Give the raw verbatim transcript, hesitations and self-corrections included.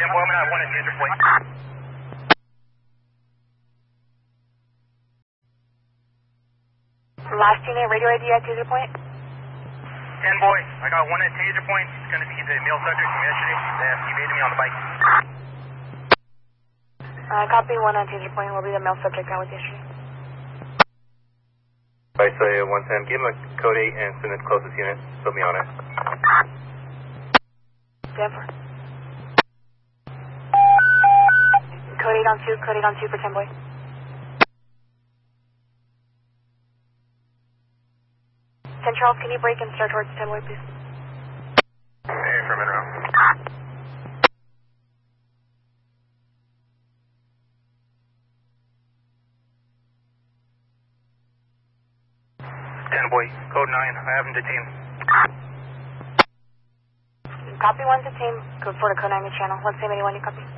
boy, I'm gonna have one at taser point. Last unit, radio I D at taser point. ten boy, I got one at taser point. It's gonna be the male subject from yesterday. They evaded me on the bike. Uh, copy one on taser point. Will be the male subject I was yesterday. I say one ten. Give him a code eight and send it to closest unit. Put me on it. Denver. Code eight on two. Code eight on two for ten boy. ten Charles, can you break and start towards ten boy, please? Hey, for a minute now. ten boy, code nine. I have him detained. Copy one to team. Code four to code nine to channel. Let's say anyone you copy.